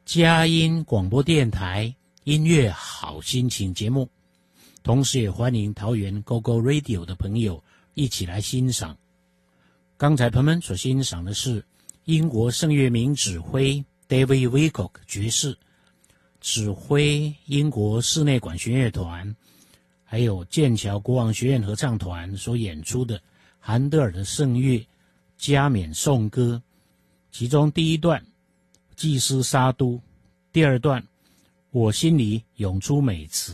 佳音广播电台音乐好心情节目，同时也欢迎桃园 GoGo Radio 的朋友一起来欣赏。刚才朋友们所欣赏的是英国圣乐名指挥 David Wilcock 爵士指挥英国室内管弦乐团还有剑桥国王学院合唱团所演出的韩德尔的圣乐加冕颂歌，其中第一段祭司沙都，第二段我心里涌出美词，